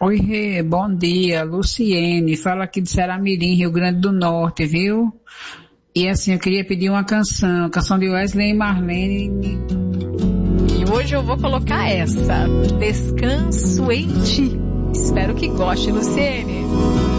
Oi, Rê, bom dia. Luciene, fala aqui de Ceramirim, Rio Grande do Norte, viu? E assim, eu queria pedir uma canção de Wesley e Marlene. E hoje eu vou colocar essa, Descanso em Ti. Espero que goste, Luciene.